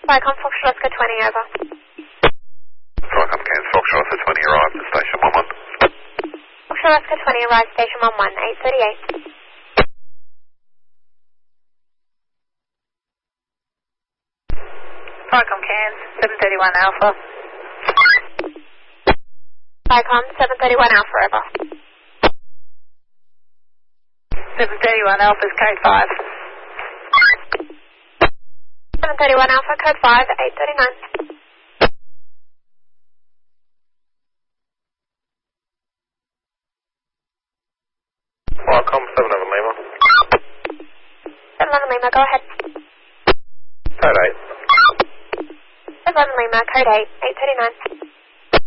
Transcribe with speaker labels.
Speaker 1: Vicom Foxtrot Oscar 20, over.
Speaker 2: Vicom Cairns Foxtrot Oscar 20 arrived at station 11.
Speaker 1: Foxtrot Oscar 20 arrived station 11, 8:38.
Speaker 3: Vicom Cairns 731 Alpha.
Speaker 1: Vicom 731 Alpha, over.
Speaker 3: 731 Alpha's code 5.
Speaker 1: 731 Alpha, code 5, 8:39.
Speaker 2: Vicom 711 Lima.
Speaker 1: 711 Lima, go ahead.
Speaker 2: Code 8.
Speaker 1: 711 Lima, code 8, 8:39.